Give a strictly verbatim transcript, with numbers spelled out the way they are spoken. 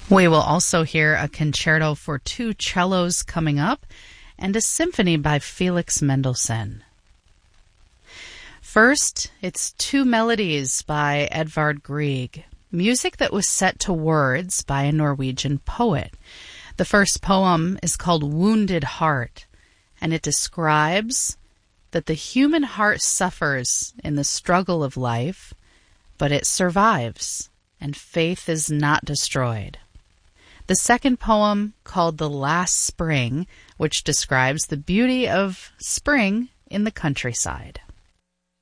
We will also hear a concerto for two cellos coming up and a symphony by Felix Mendelssohn. First, it's Two Melodies by Edvard Grieg, music that was set to words by a Norwegian poet. The first poem is called Wounded Heart, and it describes that the human heart suffers in the struggle of life, but it survives, and faith is not destroyed. The second poem, called The Last Spring, which describes the beauty of spring in the countryside.